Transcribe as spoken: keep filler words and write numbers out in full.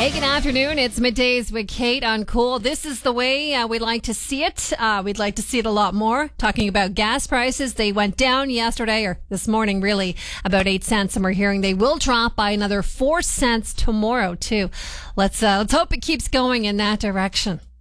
Hey, good afternoon. It's Middays with Kate on Cool. This is the way uh, we like to see it. Uh, we'd like to see it a lot more. Talking about gas prices, they went down yesterday, or this morning really, about eight cents. And we're hearing they will drop by another four cents tomorrow, too. Let's, uh, let's hope it keeps going in that direction.